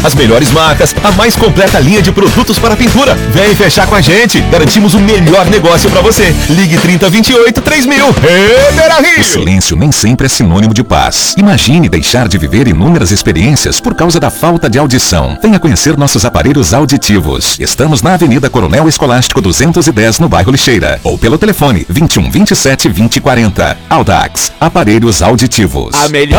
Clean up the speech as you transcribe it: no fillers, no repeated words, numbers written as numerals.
as melhores marcas, a mais completa linha de produtos para pintura. Vem fechar com a gente. Garantimos o melhor negócio para você. Ligue 3028 3000. Beira Rio. O silêncio nem sempre é sinônimo de paz. Imagine deixar de viver inúmeras experiências por causa da falta de audição. Venha conhecer nossos aparelhos auditivos. Estamos na Avenida Coronel Escolástico 210, no bairro Lixeira. Ou pelo telefone 21 27 20 40. Audax, aparelhos auditivos. A melhor